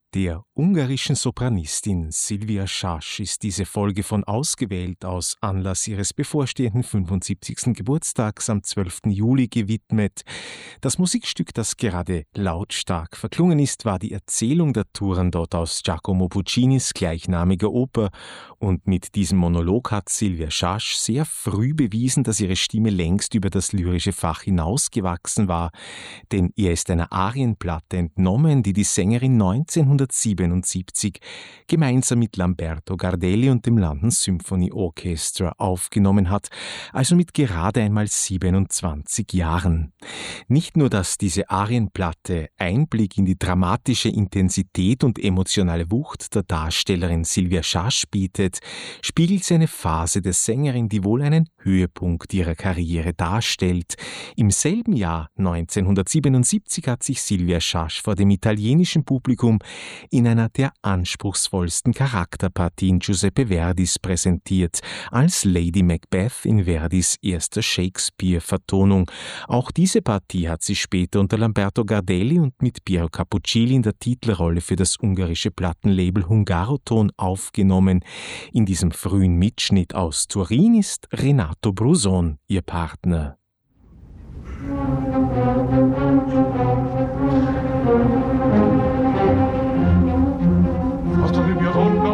Der ungarischen Sopranistin Silvia Schasch ist diese Folge von ausgewählt aus Anlass ihres bevorstehenden 75. Geburtstags am 12. Juli gewidmet. Das Musikstück, das gerade lautstark verklungen ist, war die Erzählung der Turandot aus Giacomo Puccinis gleichnamiger Oper. Und mit diesem Monolog hat Silvia Schasch sehr früh bewiesen, dass ihre Stimme längst über das lyrische Fach hinausgewachsen war. Denn ihr ist eine Arienplatte entnommen, die die Sängerin 1977 gemeinsam mit Lamberto Gardelli und dem London Symphony Orchestra aufgenommen hat, also mit gerade einmal 27 Jahren. Nicht nur, dass diese Arienplatte Einblick in die dramatische Intensität und emotionale Wucht der Darstellerin Silvia Schasch bietet, spiegelt sie eine Phase der Sängerin, die wohl einen Höhepunkt ihrer Karriere darstellt. Im selben Jahr, 1977, hat sich Silvia Schasch vor dem italienischen Publikum in einer der anspruchsvollsten Charakterpartien Giuseppe Verdis präsentiert, als Lady Macbeth in Verdis erster Shakespeare-Vertonung. Auch diese Partie hat sie später unter Lamberto Gardelli und mit Piero Cappuccilli in der Titelrolle für das ungarische Plattenlabel Hungaroton aufgenommen. In diesem frühen Mitschnitt aus Turin ist Renato Bruzon ihr Partner.